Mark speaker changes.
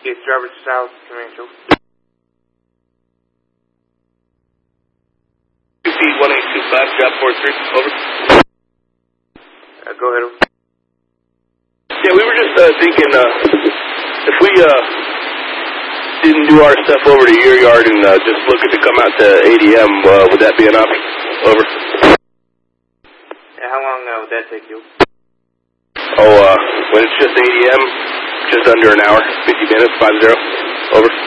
Speaker 1: It's Robert South Commercial.
Speaker 2: PC-1825, job 43, over.
Speaker 1: Go ahead.
Speaker 2: Yeah, we were just thinking, if we didn't do our stuff over to your yard and just looking to come out to ADM, would that be an option? Over.
Speaker 1: Yeah, how long would that take you?
Speaker 2: Oh, when it's just ADM, just under an hour, 50 minutes, 50. Over.